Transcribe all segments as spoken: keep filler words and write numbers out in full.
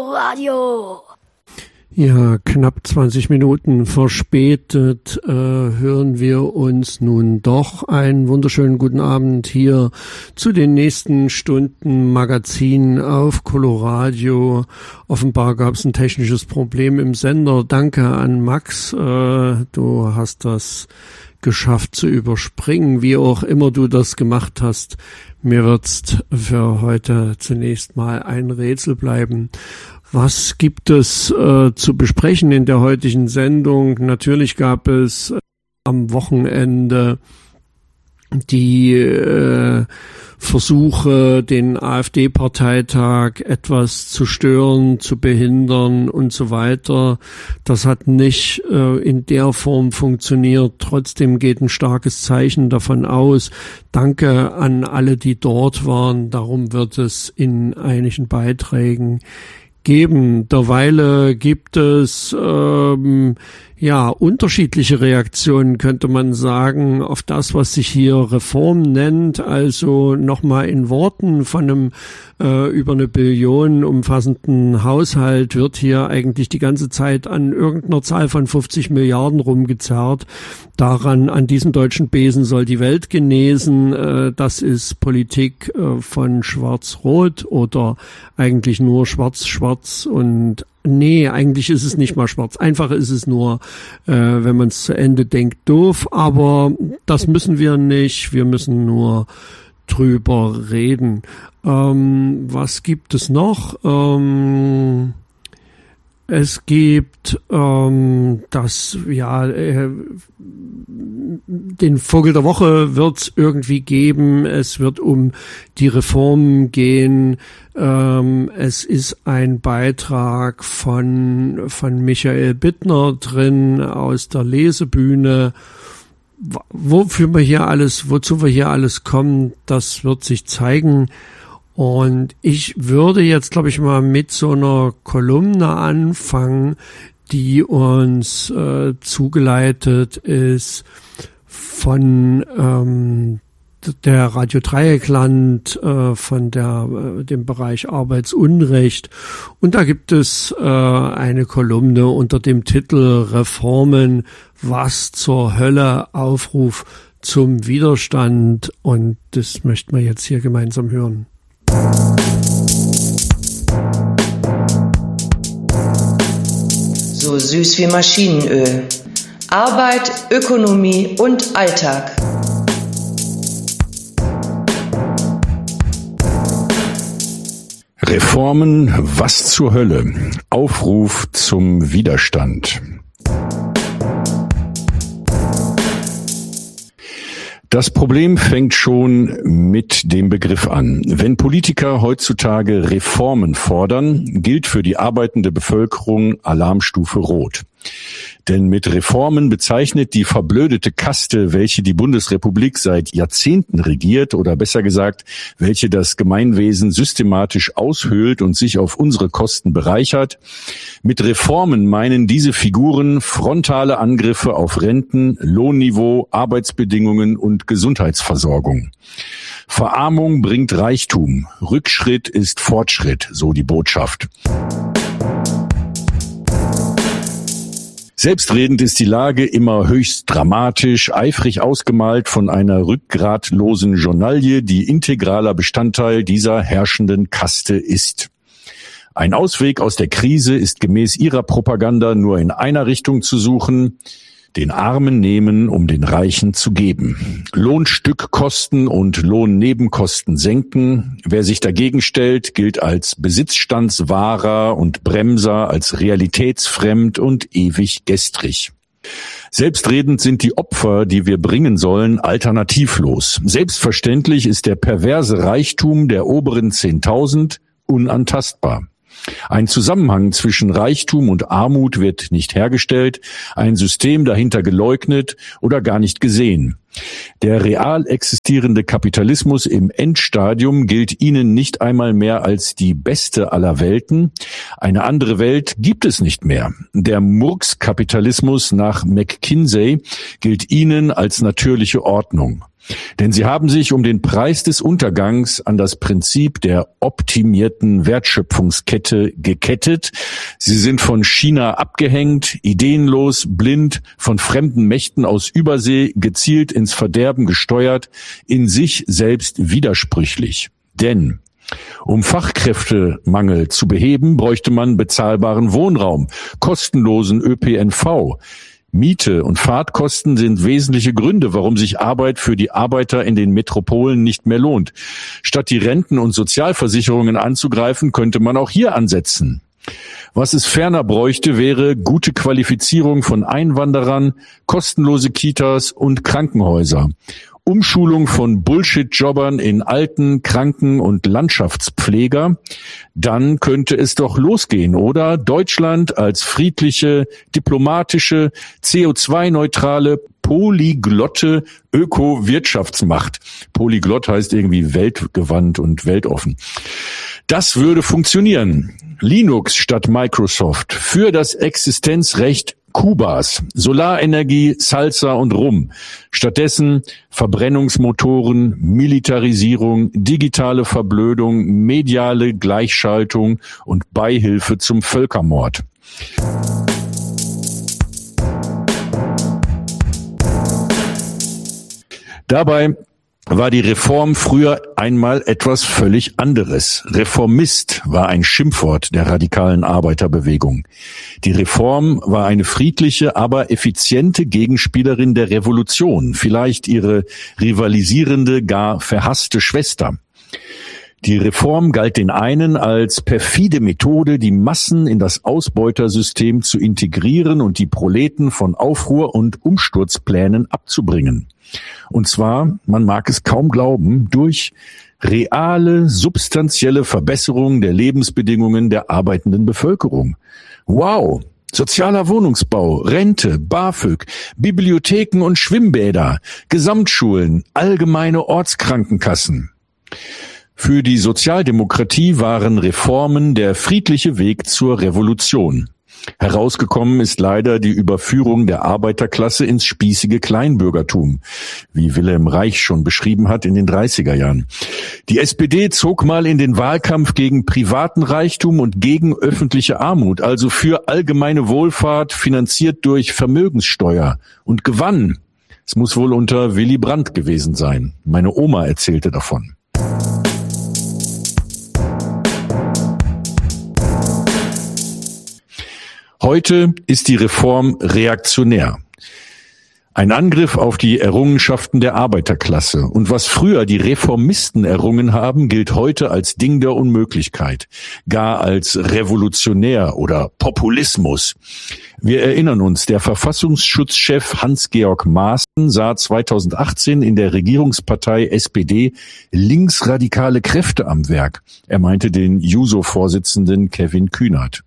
Coloradio. Ja, knapp zwanzig Minuten verspätet äh, hören wir uns nun doch. Einen wunderschönen guten Abend hier zu den nächsten Stunden Magazin auf Coloradio. Offenbar gab es ein technisches Problem im Sender. Danke an Max, äh, du hast das geschafft zu überspringen, wie auch immer du das gemacht hast. Mir wird's für heute zunächst mal ein Rätsel bleiben. Was gibt es äh, zu besprechen in der heutigen Sendung? Natürlich gab es äh, am Wochenende die äh, Versuche, den AfD-Parteitag etwas zu stören, zu behindern und so weiter. Das hat nicht äh, in der Form funktioniert. Trotzdem geht ein starkes Zeichen davon aus. Danke an alle, die dort waren. Darum wird es in einigen Beiträgen geben. Derweil gibt es ähm, ja unterschiedliche Reaktionen, könnte man sagen, auf das, was sich hier Reform nennt. Also nochmal in Worten von einem äh, über eine Billion umfassenden Haushalt wird hier eigentlich die ganze Zeit an irgendeiner Zahl von fünfzig Milliarden rumgezerrt. Daran, an diesem deutschen Besen soll die Welt genesen. Äh, das ist Politik äh, von Schwarz-Rot oder eigentlich nur Schwarz-Schwarz und nee, eigentlich ist es nicht mal schwarz. Einfach ist es nur, äh, wenn man es zu Ende denkt, doof. Aber das müssen wir nicht. Wir müssen nur drüber reden. Ähm, was gibt es noch? Ähm, es gibt ähm, das, ja, äh, den Vogel der Woche wird es irgendwie geben. Es wird um die Reformen gehen. Ähm, es ist ein Beitrag von von Michael Bittner drin aus der Lesebühne. Wofür wir hier alles, wozu wir hier alles kommen, das wird sich zeigen. Und ich würde jetzt, glaube ich, mal mit so einer Kolumne anfangen, die uns äh, zugeleitet ist von ähm, der Radio Dreieckland, äh, von der äh, dem Bereich Arbeitsunrecht. Und da gibt es äh, eine Kolumne unter dem Titel Reformen, was zur Hölle, Aufruf zum Widerstand. Und das möchten wir jetzt hier gemeinsam hören. So süß wie Maschinenöl. Arbeit, Ökonomie und Alltag. Reformen, was zur Hölle? Aufruf zum Widerstand. Das Problem fängt schon mit dem Begriff an. Wenn Politiker heutzutage Reformen fordern, gilt für die arbeitende Bevölkerung Alarmstufe Rot. Denn mit Reformen bezeichnet die verblödete Kaste, welche die Bundesrepublik seit Jahrzehnten regiert, oder besser gesagt, welche das Gemeinwesen systematisch aushöhlt und sich auf unsere Kosten bereichert. Mit Reformen meinen diese Figuren frontale Angriffe auf Renten, Lohnniveau, Arbeitsbedingungen und Gesundheitsversorgung. Verarmung bringt Reichtum, Rückschritt ist Fortschritt, so die Botschaft. Selbstredend ist die Lage immer höchst dramatisch, eifrig ausgemalt von einer rückgratlosen Journalie, die integraler Bestandteil dieser herrschenden Kaste ist. Ein Ausweg aus der Krise ist gemäß ihrer Propaganda nur in einer Richtung zu suchen: den Armen nehmen, um den Reichen zu geben. Lohnstückkosten und Lohnnebenkosten senken. Wer sich dagegen stellt, gilt als Besitzstandswahrer und Bremser, als realitätsfremd und ewig gestrig. Selbstredend sind die Opfer, die wir bringen sollen, alternativlos. Selbstverständlich ist der perverse Reichtum der oberen zehntausend unantastbar. Ein Zusammenhang zwischen Reichtum und Armut wird nicht hergestellt, ein System dahinter geleugnet oder gar nicht gesehen. Der real existierende Kapitalismus im Endstadium gilt ihnen nicht einmal mehr als die beste aller Welten. Eine andere Welt gibt es nicht mehr. Der Murkskapitalismus nach McKinsey gilt ihnen als natürliche Ordnung. Denn sie haben sich um den Preis des Untergangs an das Prinzip der optimierten Wertschöpfungskette gekettet. Sie sind von China abgehängt, ideenlos, blind, von fremden Mächten aus Übersee gezielt ins Verderben gesteuert, in sich selbst widersprüchlich. Denn um Fachkräftemangel zu beheben, bräuchte man bezahlbaren Wohnraum, kostenlosen Ö P N V. Miete und Fahrtkosten sind wesentliche Gründe, warum sich Arbeit für die Arbeiter in den Metropolen nicht mehr lohnt. Statt die Renten und Sozialversicherungen anzugreifen, könnte man auch hier ansetzen. Was es ferner bräuchte, wäre gute Qualifizierung von Einwanderern, kostenlose Kitas und Krankenhäuser. Umschulung von Bullshit-Jobbern in Alten-, Kranken- und Landschaftspfleger, dann könnte es doch losgehen, oder? Deutschland als friedliche, diplomatische, C O zwei neutrale, polyglotte Öko-Wirtschaftsmacht. Polyglott heißt irgendwie weltgewandt und weltoffen. Das würde funktionieren. Linux statt Microsoft für das Existenzrecht Kubas, Solarenergie, Salsa und Rum. Stattdessen Verbrennungsmotoren, Militarisierung, digitale Verblödung, mediale Gleichschaltung und Beihilfe zum Völkermord. Dabei war die Reform früher einmal etwas völlig anderes. Reformist war ein Schimpfwort der radikalen Arbeiterbewegung. Die Reform war eine friedliche, aber effiziente Gegenspielerin der Revolution, vielleicht ihre rivalisierende, gar verhasste Schwester. Die Reform galt den einen als perfide Methode, die Massen in das Ausbeutersystem zu integrieren und die Proleten von Aufruhr und Umsturzplänen abzubringen. Und zwar, man mag es kaum glauben, durch reale, substanzielle Verbesserung der Lebensbedingungen der arbeitenden Bevölkerung. Wow! Sozialer Wohnungsbau, Rente, BAföG, Bibliotheken und Schwimmbäder, Gesamtschulen, allgemeine Ortskrankenkassen. Für die Sozialdemokratie waren Reformen der friedliche Weg zur Revolution. Herausgekommen ist leider die Überführung der Arbeiterklasse ins spießige Kleinbürgertum, wie Wilhelm Reich schon beschrieben hat in den dreißiger Jahren. Die S P D zog mal in den Wahlkampf gegen privaten Reichtum und gegen öffentliche Armut, also für allgemeine Wohlfahrt, finanziert durch Vermögenssteuer, und gewann. Es muss wohl unter Willy Brandt gewesen sein. Meine Oma erzählte davon. Heute ist die Reform reaktionär. Ein Angriff auf die Errungenschaften der Arbeiterklasse. Und was früher die Reformisten errungen haben, gilt heute als Ding der Unmöglichkeit, gar als revolutionär oder Populismus. Wir erinnern uns, der Verfassungsschutzchef Hans-Georg Maaßen sah zweitausendachtzehn in der Regierungspartei S P D linksradikale Kräfte am Werk. Er meinte den Juso-Vorsitzenden Kevin Kühnert.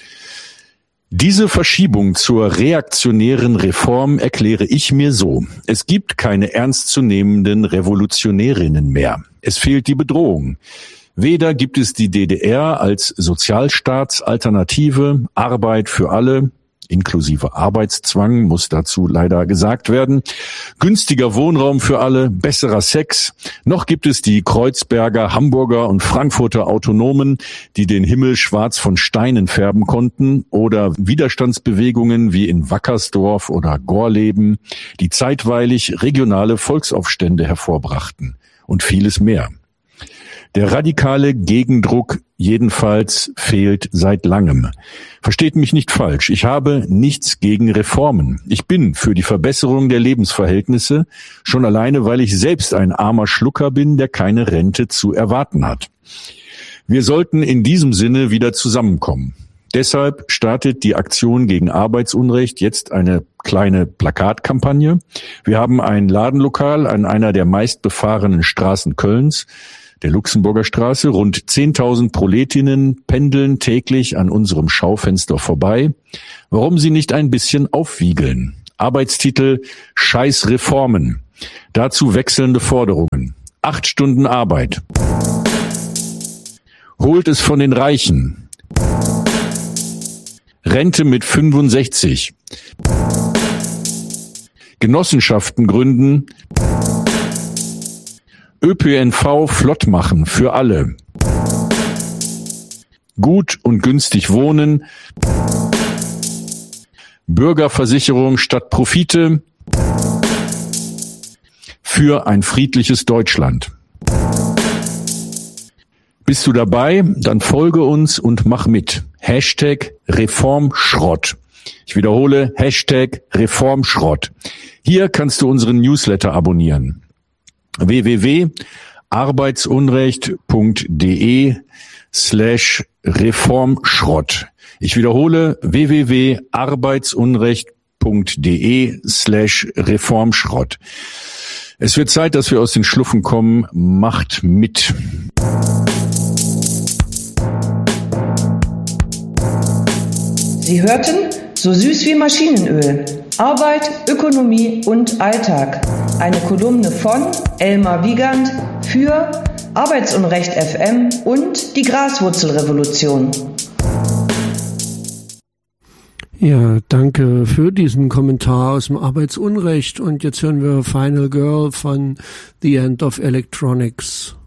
Diese Verschiebung zur reaktionären Reform erkläre ich mir so. Es gibt keine ernstzunehmenden Revolutionärinnen mehr. Es fehlt die Bedrohung. Weder gibt es die D D R als Sozialstaatsalternative, Arbeit für alle, inklusive Arbeitszwang, muss dazu leider gesagt werden, günstiger Wohnraum für alle, besserer Sex, noch gibt es die Kreuzberger, Hamburger und Frankfurter Autonomen, die den Himmel schwarz von Steinen färben konnten, oder Widerstandsbewegungen wie in Wackersdorf oder Gorleben, die zeitweilig regionale Volksaufstände hervorbrachten, und vieles mehr. Der radikale Gegendruck jedenfalls fehlt seit langem. Versteht mich nicht falsch, ich habe nichts gegen Reformen. Ich bin für die Verbesserung der Lebensverhältnisse, schon alleine, weil ich selbst ein armer Schlucker bin, der keine Rente zu erwarten hat. Wir sollten in diesem Sinne wieder zusammenkommen. Deshalb startet die Aktion gegen Arbeitsunrecht jetzt eine kleine Plakatkampagne. Wir haben ein Ladenlokal an einer der meistbefahrenen Straßen Kölns, der Luxemburger Straße. Rund zehntausend Proletinnen pendeln täglich an unserem Schaufenster vorbei. Warum sie nicht ein bisschen aufwiegeln? Arbeitstitel: Scheiß Reformen. Dazu wechselnde Forderungen. Acht Stunden Arbeit. Holt es von den Reichen. Rente mit fünfundsechzig. Genossenschaften gründen. Ö P N V flott machen für alle. Gut und günstig wohnen. Bürgerversicherung statt Profite. Für ein friedliches Deutschland. Bist du dabei? Dann folge uns und mach mit. Hashtag Reformschrott. Ich wiederhole, Hashtag Reformschrott. Hier kannst du unseren Newsletter abonnieren. w w w punkt arbeitsunrecht punkt de slash Reformschrott. Ich wiederhole, w w w punkt arbeitsunrecht punkt de slash Reformschrott. Es wird Zeit, dass wir aus den Schluffen kommen. Macht mit. Sie hörten So süß wie Maschinenöl. Arbeit, Ökonomie und Alltag. Eine Kolumne von Elmar Wiegand für Arbeitsunrecht F M und die Graswurzelrevolution. Ja, danke für diesen Kommentar aus dem Arbeitsunrecht. Und jetzt hören wir Final Girl von The End of Electronics.